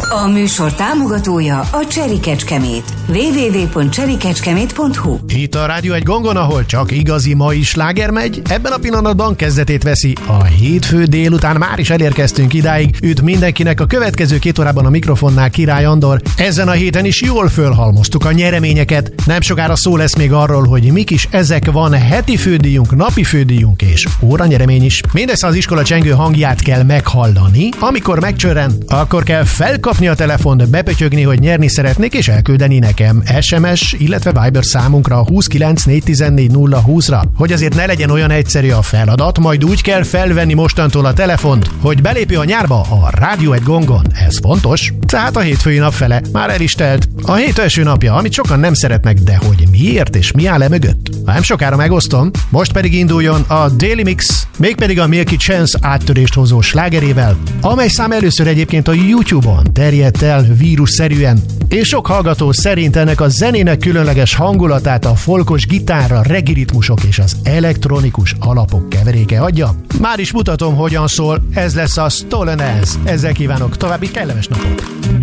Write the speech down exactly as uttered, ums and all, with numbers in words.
A műsor támogatója a Cseri Kecskemét. double-u double-u double-u pont cseri kecskemét pont hu. Itt a Rádió egy gongon, ahol csak igazi mai sláger megy. Ebben a pillanatban kezdetét veszi a hétfő délután. Már is elérkeztünk idáig. Üdv mindenkinek, a következő két órában a mikrofonnál Király Andor. Ezen a héten is jól fölhalmoztuk a nyereményeket. Nem sokára szó lesz még arról, hogy mik is ezek. Van heti fődíjunk, napi fődíjunk és óranyeremény is. Mindezt az iskola csengő hangját kell meghallani. Amikor megcsörren, akkor kell felkapni a telefont, bepötyögni, hogy nyerni szeretnék, és elküldeni nekem es em es, illetve Viber számunkra a huszonkilenc négyszáztizennégy nulla húszra. Hogy azért ne legyen olyan egyszerű a feladat, majd úgy kell felvenni mostantól a telefont, hogy belépő a nyárba a Rádió egy gongon. Ez fontos. Tehát a hétfői nap fele már el is telt. A hét első napja, amit sokan nem szeretnek, de hogy miért és mi áll e mögött? Nem sokára megosztom. Most pedig induljon a Daily Mix, mégpedig a Milky Chance áttörést hozó slágerével, amely szám először egyébként a YouTube-on terjedt el vírusszerűen, és sok hallgató szerint ennek a zenének különleges hangulatát a folkos gitárra, reggae ritmusok és az elektronikus alapok keveréke adja. Már is mutatom, hogyan szól, ez lesz a Stolen Ez. Ezzel kívánok további kellemes napot!